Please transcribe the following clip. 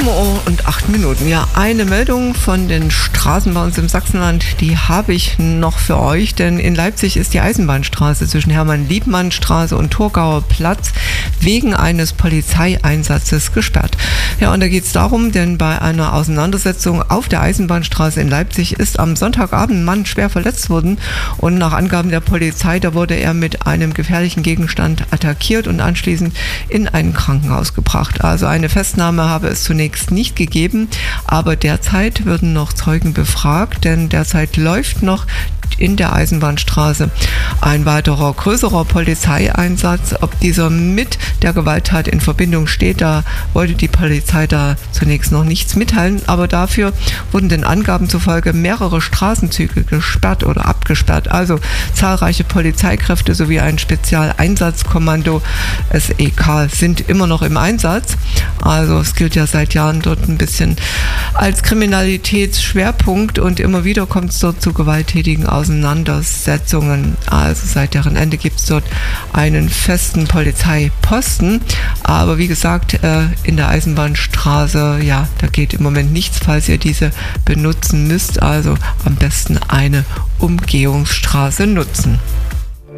7:08 Uhr. Ja, eine Meldung von den Straßen bei uns im Sachsenland, die habe ich noch für euch, denn in Leipzig ist die Eisenbahnstraße zwischen Hermann-Liebmann-Straße und Thurgauer Platz wegen eines Polizeieinsatzes gesperrt. Ja, und da geht es darum, denn bei einer Auseinandersetzung auf der Eisenbahnstraße in Leipzig ist am Sonntagabend ein Mann schwer verletzt worden und nach Angaben der Polizei, da wurde er mit einem gefährlichen Gegenstand attackiert und anschließend in ein Krankenhaus gebracht. Also eine Festnahme habe es zunächst nicht gegeben, aber derzeit würden noch Zeugen befragt, denn derzeit läuft noch in der Eisenbahnstraße ein weiterer größerer Polizeieinsatz. Ob dieser mit der Gewalttat in Verbindung steht, da wollte die Polizei da zunächst noch nichts mitteilen, aber dafür wurden den Angaben zufolge mehrere Straßenzüge gesperrt oder abgesperrt. Also zahlreiche Polizeikräfte sowie ein Spezialeinsatzkommando SEK sind immer noch im Einsatz. Also es gilt ja seit Jahren dort ein bisschen als Kriminalitätsschwerpunkt und immer wieder kommt es dort zu gewalttätigen Auseinandersetzungen. Also seit deren Ende gibt es dort einen festen Polizeiposten. Aber wie gesagt, in der Eisenbahnstraße, ja, da geht im Moment nichts, falls ihr diese benutzen müsst. Also am besten eine Umgehungsstraße nutzen.